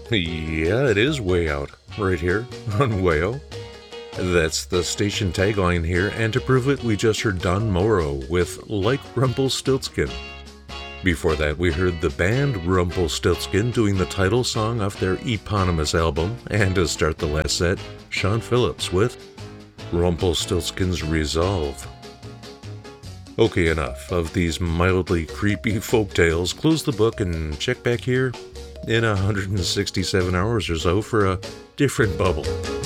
Yeah, it is way out, right here on Wayo. That's the station tagline here, and to prove it, we just heard Don Morrow with Like Rumpelstiltskin. Before that, we heard the band Rumpelstiltskin doing the title song off their eponymous album, and to start the last set, Sean Phillips with Rumpelstiltskin's Resolve. Okay, enough of these mildly creepy folk tales. Close the book and check back here in 167 hours or so for a different bubble.